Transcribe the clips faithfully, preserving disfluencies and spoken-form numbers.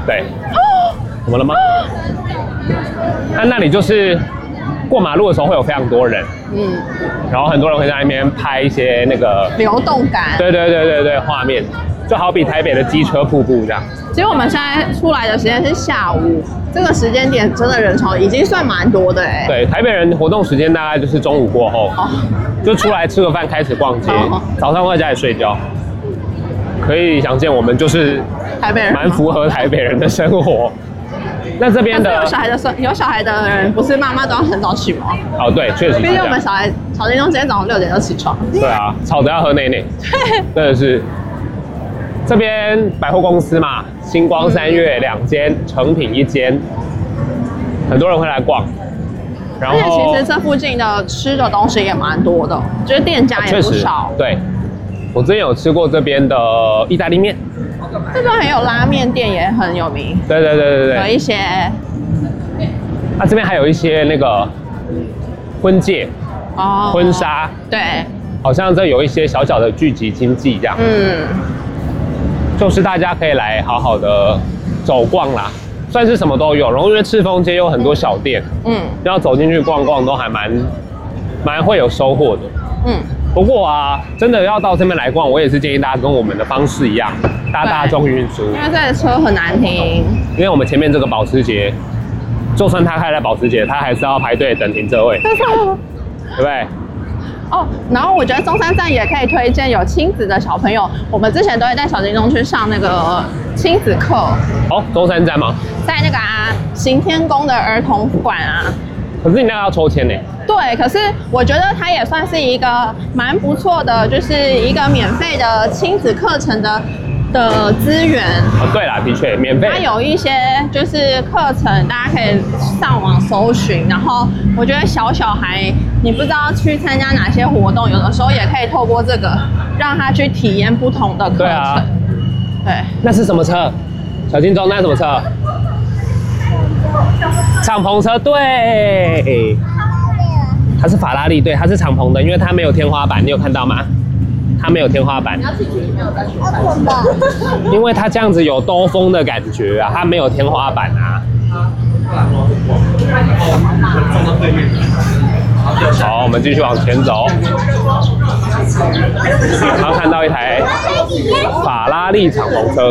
对。怎么了吗？那那里就是过马路的时候会有非常多人，嗯，然后很多人会在那边拍一些那个流动感， 对对对对对，画面就好比台北的机车瀑布这样。 其实我们现在出来的时间是下午，这个时间点真的人潮已经算蛮多的哎。 对，台北人活动时间大概就是中午过后，哦，就出来吃个饭，开始逛街，哦，早上会在家里睡觉。可以想见，我们就是台北人， 蛮符合台北人的生活。那这边的有小孩的有小孩的人，不是妈妈都要很早起吗？ 哦，对，确实。 毕竟我们小孩曹金忠今天早上六点就起床。 对啊，吵着要喝奶奶。真的是。这边百货公司嘛，星光三月两间，诚品一间，很多人会来逛。然后， 而且其实这附近的吃的东西也蛮多的，就是店家也不少。 对，我之前有吃过这边的意大利面。 这边还有拉面店也很有名。 对对对对对。 有一些。 那、啊、这边还有一些那个婚戒、哦，婚纱。 对。 好像这有一些小小的聚集经济这样。嗯。就是大家可以来好好的走逛啦，算是什么都有。然后因为赤峰街有很多小店，嗯，要走进去逛逛都还蛮蛮会有收获的。嗯。不过啊，真的要到这边来逛，我也是建议大家跟我们的方式一样，搭大众运输。 因为这里车很难停。 因为我们前面这个保时捷，就算它开在保时捷，它还是要排队等停车位，对不对？ 哦，然后我觉得中山站也可以推荐有亲子的小朋友，我们之前都会带小金钟去上那个亲子课。 哦，中山站吗？ 在那个啊行天宫的儿童馆啊。 可是你那个要抽签呢。 对，可是我觉得它也算是一个蛮不错的，就是一个免费的亲子课程的的资源。 哦，对啦，的确免费。 它有一些就是课程，大家可以上网搜寻。然后我觉得小小孩，你不知道去参加哪些活动，有的时候也可以透过这个让他去体验不同的课程。对啊，对。 那是什么车？小金钟，那是什么车？敞篷车，对。它是法拉利，对，它是敞篷的，因为它没有天花板，你有看到吗？它没有天花板。你要进去里面有在去看。因为它这样子有兜风的感觉啊，它没有天花板啊。好，我们继续往前走，然后看到一台法拉利敞篷车。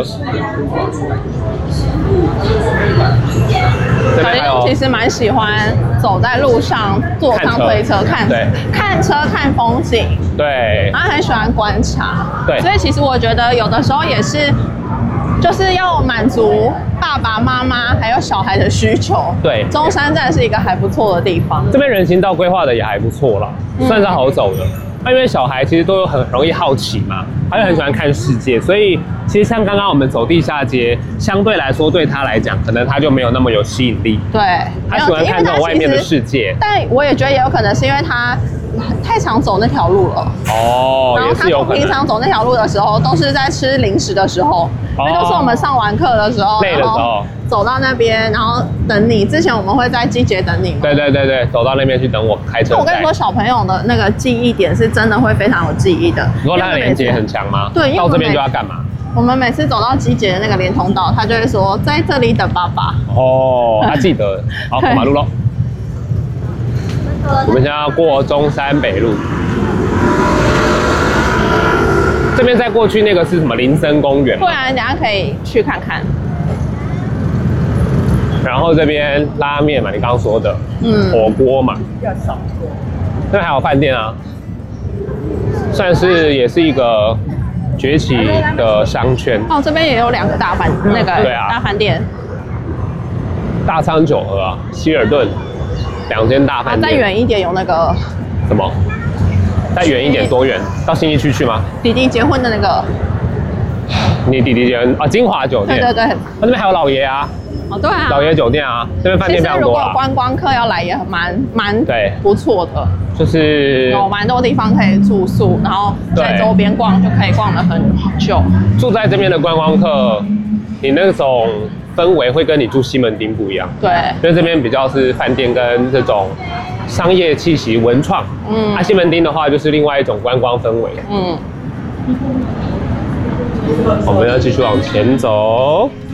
这边还有，其实蛮喜欢走在路上坐上推车看看车看风景， 对， 然后很喜欢观察， 对， 所以其实我觉得有的时候也是，就是要满足爸爸妈妈还有小孩的需求。对，中山站是一个还不错的地方， 这边人行道规划的也还不错啦，算是好走的。因为小孩其实都有很容易好奇嘛，他就很喜欢看世界，所以其实像刚刚我们走地下街，相对来说对他来讲，可能他就没有那么有吸引力。对，他喜欢看这种外面的世界。但我也觉得也有可能是因为他太常走那条路了。哦，然后他平常走那条路的时候，都是在吃零食的时候，那就是我们上完课的时候，累的时候。走到那边，然后等你。之前我们会在机捷等你嘛？对对对对，走到那边去等我开车。我跟你说，小朋友的那个记忆点是真的会非常有记忆的。你说他的连接很强吗？对，到这边就要干嘛？我们每次走到机捷的那个连通道，他就会说在这里等爸爸。哦，他记得。好，过马路喽。我们现在要过中山北路。这边再过去那个是什么林森公园？不然等下可以去看看。然后这边拉面嘛，你刚刚说的，嗯，火锅嘛，这边还有饭店啊，算是也是一个崛起的商圈。哦，这边也有两个大饭那个对啊大饭店，大昌九和啊，希尔顿两间大饭店。再远一点有那个什么？再远一点多远？到信义区去吗？弟弟结婚的那个。你弟弟结婚啊？金华酒店。对对对。那边还有老爷啊。哦，对啊，老爷酒店啊，这边饭店非常多啦。其实如果观光客要来，也蛮蛮对不错的，就是有蛮多地方可以住宿，然后在周边逛就可以逛得很久。住在这边的观光客，你那种氛围会跟你住西门町不一样。对，因为这边比较是饭店跟这种商业气息、文创。嗯，啊，西门町的话就是另外一种观光氛围。嗯，我们要继续往前走。